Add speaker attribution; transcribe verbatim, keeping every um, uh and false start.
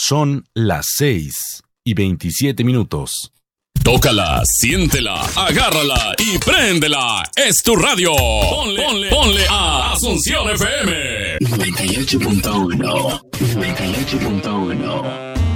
Speaker 1: Son las seis y veintisiete minutos.
Speaker 2: Tócala, siéntela, agárrala y préndela. Es tu radio. Ponle, ponle, ponle a Asunción F M.
Speaker 3: noventa y ocho punto uno. noventa y ocho punto uno.